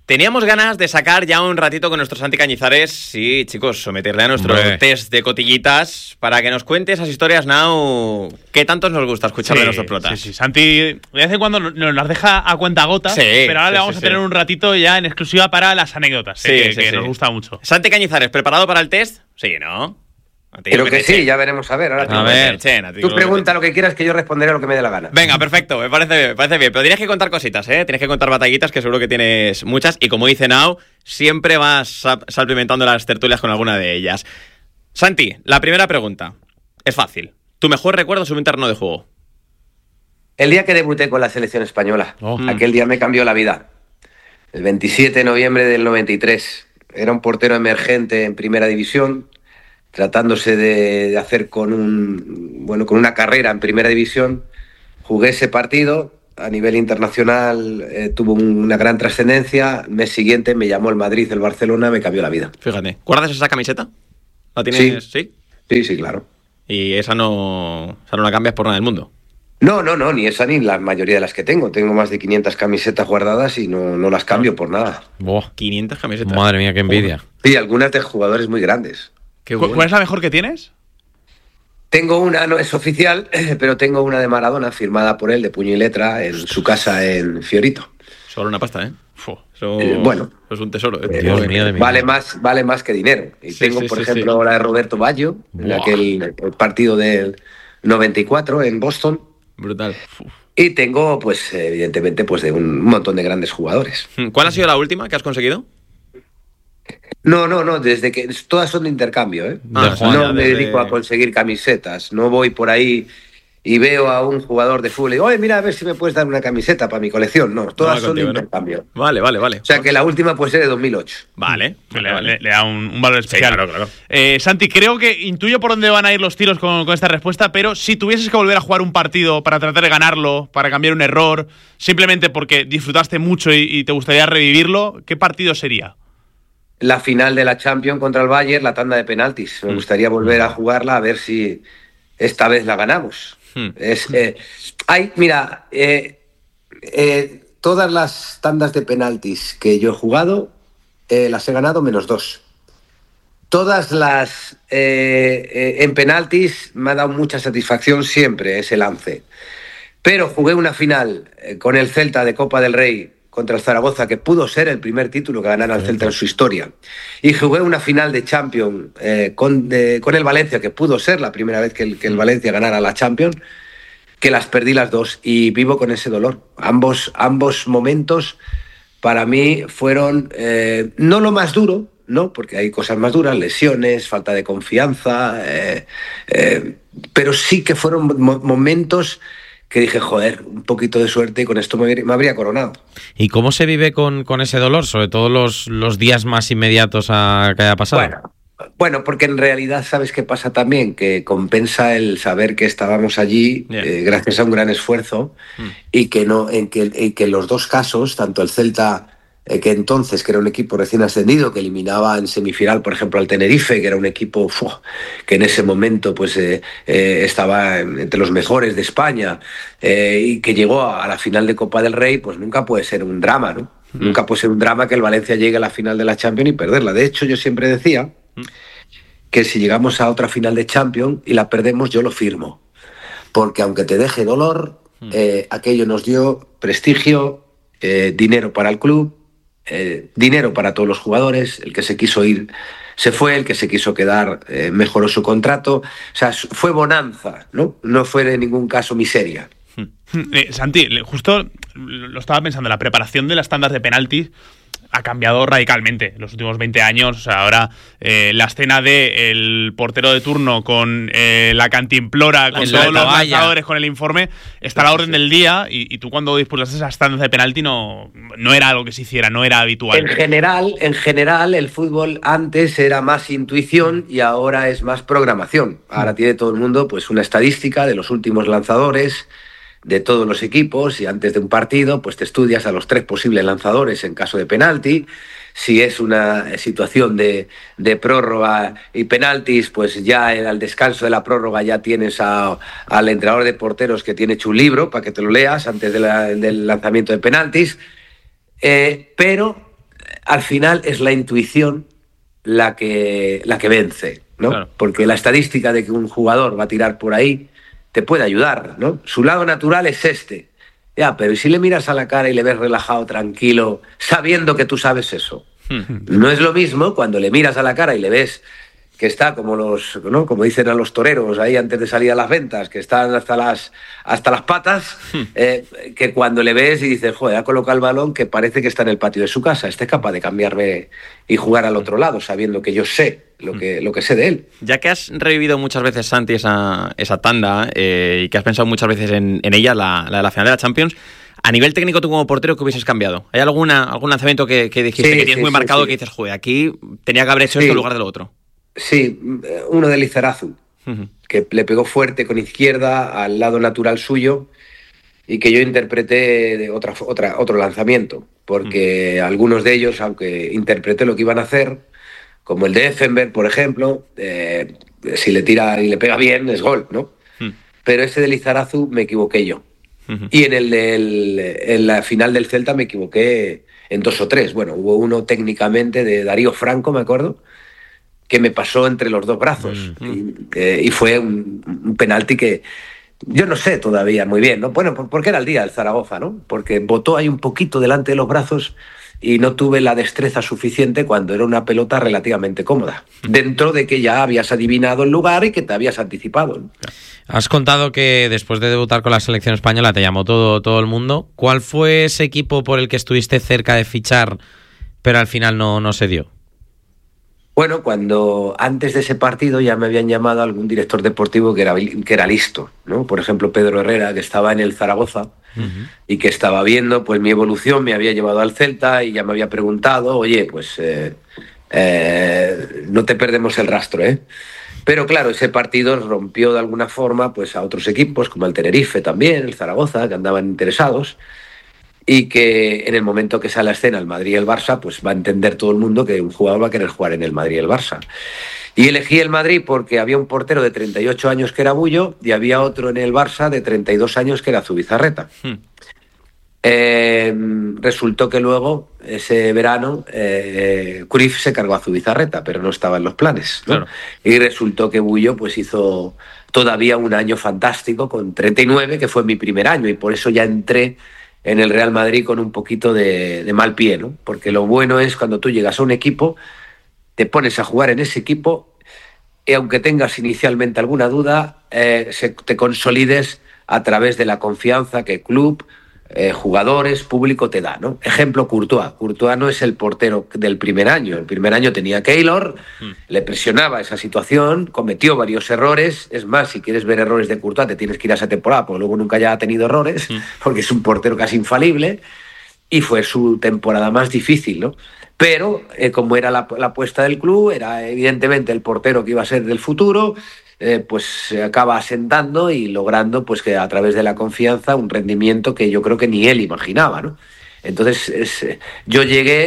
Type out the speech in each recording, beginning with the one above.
Teníamos ganas de sacar ya un ratito con nuestros Santi Cañizares, sí, chicos, someterle a nuestro test de cotillitas para que nos cuente esas historias, Nau, que tantos nos gusta escuchar de nuestros protas. Sí. Santi, de vez en cuando nos las deja a cuentagotas, pero ahora le vamos a tener un ratito ya en exclusiva para las anécdotas, que nos gusta mucho. Santi Cañizares, ¿preparado para el test? Sí, ¿no? Creo que sí, ya veremos a ver. Ahora tú pregunta lo que quieras que yo responderé a lo que me dé la gana. Venga, perfecto, me parece bien. Pero tienes que contar cositas, ¿eh? Tienes que contar batallitas, que seguro que tienes muchas. Y como dice Nau, siempre vas salpimentando las tertulias con alguna de ellas. Santi, la primera pregunta es fácil. ¿Tu mejor recuerdo sobre un terreno de juego? El día que debuté con la selección española. Aquel día me cambió la vida. El 27 de noviembre del 93. Era un portero emergente en primera división, tratándose de hacer con una carrera en primera división. Jugué ese partido a nivel internacional, tuvo una gran trascendencia. El mes siguiente me llamó el Madrid, el Barcelona, me cambió la vida. Fíjate, ¿guardas esa camiseta? ¿La tienes? Sí, claro. ¿Y esa no la cambias por nada del mundo? No, ni esa ni la mayoría de las que tengo. Tengo más de 500 camisetas guardadas y no las cambio por nada. 500 camisetas. Madre mía, qué envidia. Sí, algunas de jugadores muy grandes. ¿Cuál es la mejor que tienes? Tengo una, no es oficial, pero tengo una de Maradona firmada por él de puño y letra en su casa en Fiorito. Solo una pasta, ¿eh? Eso es un tesoro. Dios mío. Vale más que dinero. Y tengo, por ejemplo, la de Roberto Baggio, en aquel partido del 94 en Boston. Brutal. Y tengo, pues, evidentemente, pues de un montón de grandes jugadores. ¿Cuál ha sido la última que has conseguido? No, desde que todas son de intercambio, ¿eh? No me dedico a conseguir camisetas, no voy por ahí y veo a un jugador de fútbol y digo, oye, mira, a ver si me puedes dar una camiseta para mi colección. No, todas son de intercambio. Vale. O sea que la última puede ser de 2008. Vale. Le da un valor especial. Sí, claro. Santi, creo que intuyo por dónde van a ir los tiros con esta respuesta, pero si tuvieses que volver a jugar un partido para tratar de ganarlo, para cambiar un error, simplemente porque disfrutaste mucho y te gustaría revivirlo, ¿qué partido sería? La final de la Champions contra el Bayern, la tanda de penaltis. Me gustaría volver a jugarla a ver si esta vez la ganamos. Todas las tandas de penaltis que yo he jugado las he ganado -2. Todas las en penaltis me ha dado mucha satisfacción siempre ese lance. Pero jugué una final con el Celta de Copa del Rey contra el Zaragoza, que pudo ser el primer título que ganara el Celta en su historia. Y jugué una final de Champions con el Valencia, que pudo ser la primera vez que el Valencia ganara la Champions, que las perdí las dos. Y vivo con ese dolor. Ambos momentos para mí fueron no lo más duro, ¿no? Porque hay cosas más duras, lesiones, falta de confianza, pero sí que fueron momentos que dije, joder, un poquito de suerte y con esto me habría coronado. ¿Y cómo se vive con ese dolor? Sobre todo los días más inmediatos a que haya pasado. Bueno, porque en realidad, ¿sabes qué pasa también? Que compensa el saber que estábamos allí gracias a un gran esfuerzo y que en los dos casos, tanto el Celta, que entonces que era un equipo recién ascendido, que eliminaba en semifinal, por ejemplo, al Tenerife, que era un equipo que en ese momento pues estaba entre los mejores de España, y que llegó a la final de Copa del Rey, pues nunca puede ser un drama, ¿no? Nunca puede ser un drama que el Valencia llegue a la final de la Champions y perderla. De hecho, yo siempre decía que si llegamos a otra final de Champions y la perdemos, yo lo firmo. Porque aunque te deje dolor, aquello nos dio prestigio, dinero para el club, dinero para todos los jugadores. El que se quiso ir se fue, el que se quiso quedar mejoró su contrato. O sea, fue bonanza, ¿no? No fue en ningún caso miseria. Santi, justo lo estaba pensando, la preparación de las tandas de penaltis ha cambiado radicalmente en los últimos 20 años. O sea, ahora la escena del portero de turno con la cantimplora, con todos los lanzadores, con el informe, está a la orden del día, y tú cuando dispusiste esas tandas de penalti no era algo que se hiciera, no era habitual. En general, el fútbol antes era más intuición y ahora es más programación. Ahora tiene todo el mundo pues una estadística de los últimos lanzadores de todos los equipos, y antes de un partido pues te estudias a los 3 posibles lanzadores en caso de penalti. Si es una situación de prórroga y penaltis, pues ya al descanso de la prórroga ya tienes al entrenador de porteros que tiene hecho un libro para que te lo leas antes del lanzamiento de penaltis. Pero al final es la intuición la que vence, ¿no? Claro. Porque la estadística de que un jugador va a tirar por ahí te puede ayudar, ¿no? Su lado natural es este. Ya, pero ¿y si le miras a la cara y le ves relajado, tranquilo, sabiendo que tú sabes eso? No es lo mismo cuando le miras a la cara y le ves que está como ¿no? Como dicen a los toreros ahí antes de salir a las ventas, que están hasta las patas, que cuando le ves y dices, joder, ha colocado el balón que parece que está en el patio de su casa. Este es capaz de cambiarme y jugar al otro lado, sabiendo que yo sé lo que sé de él. Ya que has revivido muchas veces, Santi, esa tanda y que has pensado muchas veces en ella, la final de la Champions, a nivel técnico, tú como portero, ¿qué hubieses cambiado? ¿Hay algún lanzamiento que dijiste que tienes muy marcado, que dices, joder, aquí tenía que haber hecho esto en lugar de lo otro? Sí, uno de Lizarazu, que le pegó fuerte con izquierda al lado natural suyo y que yo interpreté de otro lanzamiento, porque algunos de ellos, aunque interpreté lo que iban a hacer, como el de Effenberg, por ejemplo, si le tira y le pega bien, es gol, ¿no? Pero ese de Lizarazu me equivoqué yo. Y en la final del Celta me equivoqué en 2 o 3. Bueno, hubo uno técnicamente de Darío Franco, me acuerdo, que me pasó entre los dos brazos. Y fue un penalti que yo no sé todavía muy bien, ¿no? Bueno, porque era el día del Zaragoza, ¿no? Porque botó ahí un poquito delante de los brazos y no tuve la destreza suficiente cuando era una pelota relativamente cómoda. Dentro de que ya habías adivinado el lugar y que te habías anticipado, ¿no? Has contado que después de debutar con la selección española te llamó todo el mundo. ¿Cuál fue ese equipo por el que estuviste cerca de fichar, pero al final no se dio? Bueno, cuando antes de ese partido ya me habían llamado a algún director deportivo que era listo, ¿no? Por ejemplo, Pedro Herrera, que estaba en el Zaragoza y que estaba viendo pues mi evolución, me había llevado al Celta y ya me había preguntado, oye, pues no te perdemos el rastro, ¿eh? Pero claro, ese partido rompió de alguna forma pues a otros equipos, como el Tenerife también, el Zaragoza, que andaban interesados. Y que en el momento que sale a escena el Madrid y el Barça, pues va a entender todo el mundo que un jugador va a querer jugar en el Madrid y el Barça. Y elegí el Madrid porque había un portero de 38 años que era Bullo y había otro en el Barça de 32 años que era Zubizarreta. Resultó que luego, ese verano, Cruyff se cargó a Zubizarreta, pero no estaba en los planes, ¿no? Claro. Y resultó que Bullo pues hizo todavía un año fantástico con 39, que fue mi primer año, y por eso ya entré en el Real Madrid con un poquito de mal pie, ¿no? Porque lo bueno es cuando tú llegas a un equipo, te pones a jugar en ese equipo y aunque tengas inicialmente alguna duda, te consolides a través de la confianza que el club, jugadores, público te da, ¿no? Ejemplo, Courtois. Courtois no es el portero del primer año. El primer año tenía Keylor, le presionaba esa situación, cometió varios errores. Es más, si quieres ver errores de Courtois, te tienes que ir a esa temporada, porque luego nunca ya ha tenido errores, porque es un portero casi infalible. Y fue su temporada más difícil, ¿no? Pero, como era la apuesta del club, era evidentemente el portero que iba a ser del futuro, pues se acaba asentando y logrando pues que a través de la confianza un rendimiento que yo creo que ni él imaginaba, ¿no? Entonces yo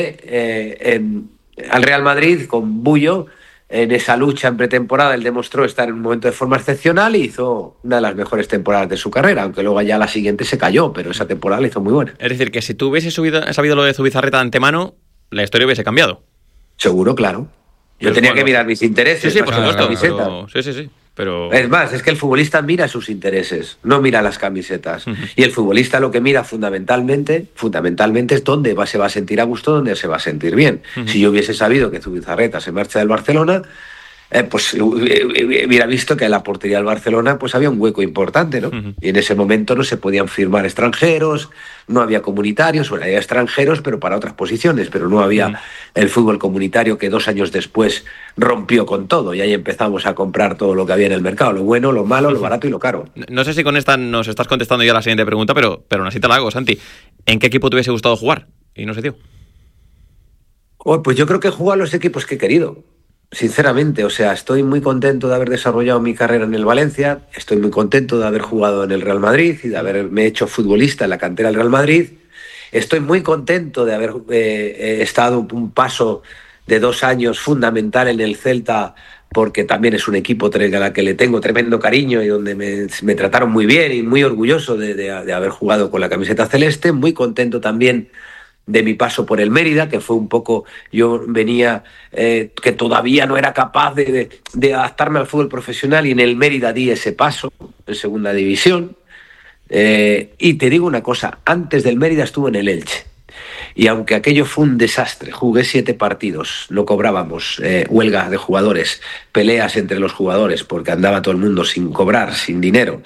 llegué al Real Madrid con Bullo en esa lucha en pretemporada. Él demostró estar en un momento de forma excepcional y hizo una de las mejores temporadas de su carrera, aunque luego ya la siguiente se cayó, pero esa temporada la hizo muy buena. Es decir, que si tú hubieses sabido lo de Zubizarreta de antemano, la historia hubiese cambiado. Seguro, claro. Yo tenía que mirar mis intereses. Sí, por supuesto. Sí. Pero... Es más, es que el futbolista mira sus intereses, no mira las camisetas. Y el futbolista lo que mira fundamentalmente es dónde se va a sentir a gusto, dónde se va a sentir bien. Si yo hubiese sabido que Zubizarreta se marcha del Barcelona, pues hubiera visto que en la portería del Barcelona pues había un hueco importante, ¿no? Y en ese momento no se podían firmar extranjeros, no había comunitarios, bueno, había extranjeros, pero para otras posiciones, pero no había el fútbol comunitario que 2 años después rompió con todo, y ahí empezamos a comprar todo lo que había en el mercado, lo bueno, lo malo, lo barato y lo caro. No sé si con esta nos estás contestando ya la siguiente pregunta, pero aún así te la hago, Santi. ¿En qué equipo te hubiese gustado jugar? Y no se dio. Pues yo creo que he jugado a los equipos que he querido. Sinceramente, o sea, estoy muy contento de haber desarrollado mi carrera en el Valencia, estoy muy contento de haber jugado en el Real Madrid y de haberme hecho futbolista en la cantera del Real Madrid. Estoy muy contento de haber estado un paso de 2 años fundamental en el Celta, porque también es un equipo a la que le tengo tremendo cariño y donde me trataron muy bien, y muy orgulloso de haber jugado con la camiseta celeste. Muy contento también de mi paso por el Mérida, que fue un poco, yo venía, que todavía no era capaz de adaptarme al fútbol profesional, y en el Mérida di ese paso en segunda división. Y te digo una cosa, antes del Mérida estuve en el Elche. Y aunque aquello fue un desastre, jugué 7 partidos, no cobrábamos, huelga de jugadores, peleas entre los jugadores porque andaba todo el mundo sin cobrar, sin dinero.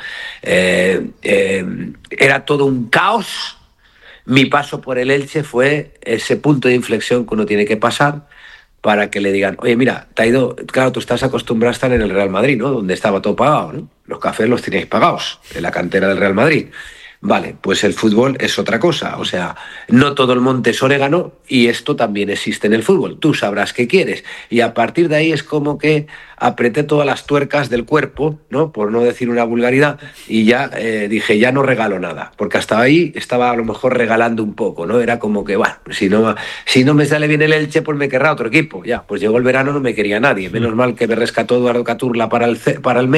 Era todo un caos. Mi paso por el Elche fue ese punto de inflexión que uno tiene que pasar para que le digan, oye, mira, te ha ido, claro, tú estás acostumbrado a estar en el Real Madrid, ¿no? Donde estaba todo pagado, ¿no? Los cafés los teníais pagados en la cantera del Real Madrid. Vale, pues el fútbol es otra cosa, o sea, no todo el monte es orégano, y esto también existe en el fútbol, tú sabrás qué quieres, y a partir de ahí es como que apreté todas las tuercas del cuerpo, ¿no? Por no decir una vulgaridad, y ya dije, ya no regalo nada, porque hasta ahí estaba a lo mejor regalando un poco, ¿no? Era como que, bueno, si no me sale bien el Elche, pues me querrá otro equipo, ya, pues llegó el verano, no me quería nadie, menos mal que me rescató Eduardo Cazorla para el